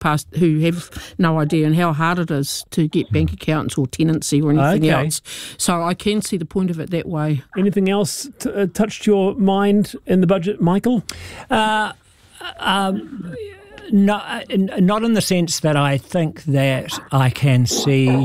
who have no idea and how hard it is to get bank accounts or tenancy or anything else. So I can see the point of it that way. Anything else touched your mind in the budget, Michael? No, not in the sense that I think that I can see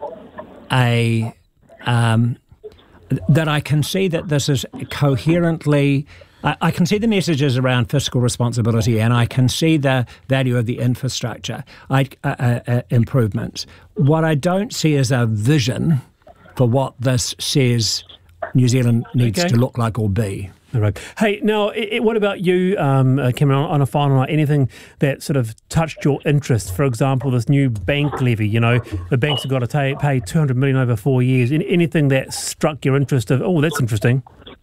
that this is coherently. I can see the messages around fiscal responsibility, and I can see the value of the infrastructure improvements. What I don't see is a vision for what this says New Zealand needs to look like or be. All right. Hey, now, what about you, Cameron, on a final night? Anything that sort of touched your interest? For example, this new bank levy, the banks have got to pay $200 million over 4 years. Anything that struck your interest of, that's interesting?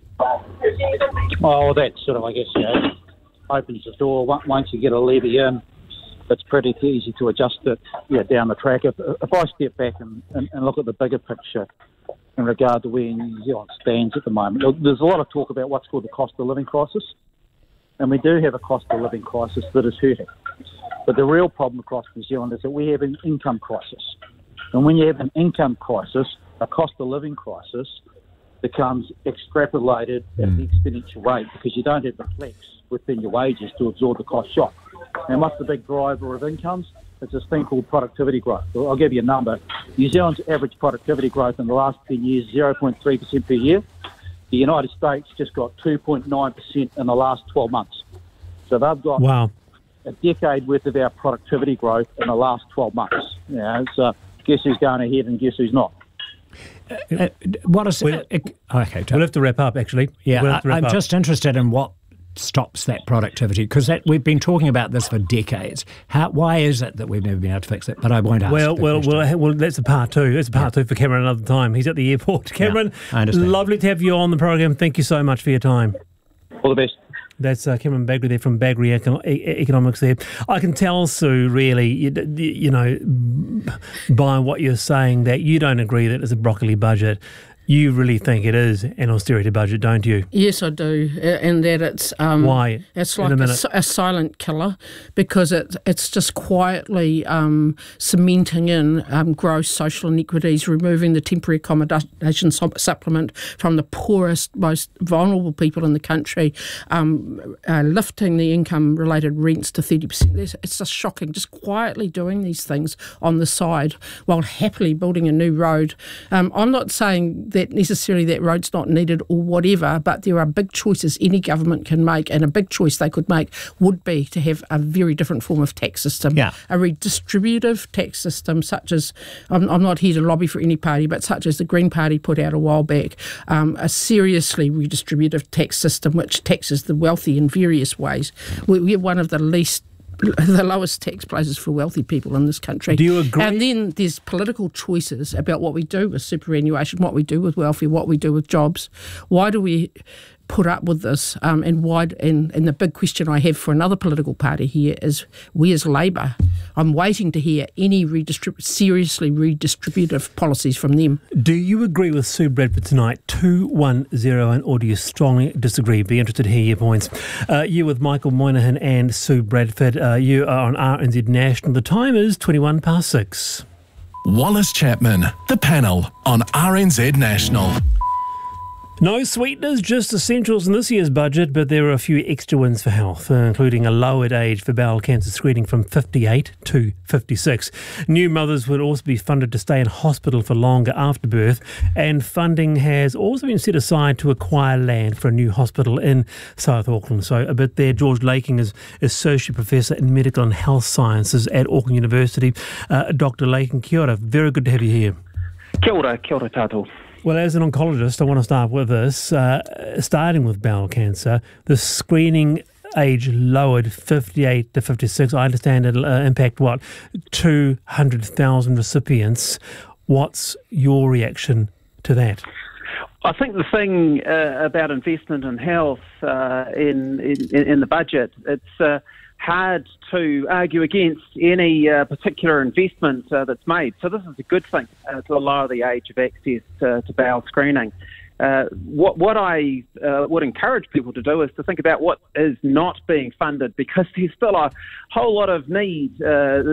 Well, that sort of, I guess, opens the door. Once you get a levy in, it's pretty easy to adjust it down the track. If I step back and look at the bigger picture in regard to where New Zealand stands at the moment, there's a lot of talk about what's called the cost of living crisis, and we do have a cost of living crisis that is hurting. But the real problem across New Zealand is that we have an income crisis. And when you have an income crisis, a cost of living crisis becomes extrapolated at the expenditure rate because you don't have the flex within your wages to absorb the cost shock. And what's the big driver of incomes? It's this thing called productivity growth. I'll give you a number. New Zealand's average productivity growth in the last 10 years is 0.3% per year. The United States just got 2.9% in the last 12 months. So they've got a decade worth of our productivity growth in the last 12 months. So guess who's going ahead and guess who's not? What is we'll have to wrap up, actually. I'm just interested in what stops that productivity, because we've been talking about this for decades. Why is it that we've never been able to fix it? But I won't ask. Well, that's a part two. That's a part two for Cameron another time. He's at the airport. Cameron, I understand. Lovely to have you on the program. Thank you so much for your time. All the best. That's Cameron Bagrie there from Bagrie Economics there. I can tell, Sue, really, by what you're saying, that you don't agree that it's a broccoli budget. You really think it is an austerity budget, don't you? Yes, I do, and that it's why? It's like a silent killer, because it's just quietly cementing in gross social inequities, removing the temporary accommodation supplement from the poorest, most vulnerable people in the country, lifting the income-related rents to 30%. It's just shocking, just quietly doing these things on the side while happily building a new road. I'm not saying that necessarily that road's not needed or whatever, but there are big choices any government can make, and a big choice they could make would be to have a very different form of tax system, a redistributive tax system, such as, I'm not here to lobby for any party, but such as the Green Party put out a while back, a seriously redistributive tax system which taxes the wealthy in various ways. We're one of the lowest tax places for wealthy people in this country. Do you agree? And then there's political choices about what we do with superannuation, what we do with welfare, what we do with jobs. Why do we put up with this? And the big question I have for another political party here is, where's Labour? I'm waiting to hear any seriously redistributive policies from them. Do you agree with Sue Bradford tonight, 2101, or do you strongly disagree? Be interested to hear your points. You with Michael Moynihan and Sue Bradford. You are on RNZ National. The time is 6:21. Wallace Chapman, the panel on RNZ National. No sweeteners, just essentials in this year's budget, but there are a few extra wins for health, including a lowered age for bowel cancer screening from 58 to 56. New mothers would also be funded to stay in hospital for longer after birth, and funding has also been set aside to acquire land for a new hospital in South Auckland. So a bit there. George Laking is Associate Professor in Medical and Health Sciences at Auckland University. Dr. Laking, kia ora. Very good to have you here. Kia ora tātou. Well, as an oncologist, I want to start with this, starting with bowel cancer. The screening age lowered 58 to 56. I understand it'll impact, 200,000 recipients. What's your reaction to that? I think the thing about investment in health in the budget, it's hard to argue against any particular investment that's made. So this is a good thing to lower the age of access to bowel screening. What I would encourage people to do is to think about what is not being funded, because there's still a whole lot of need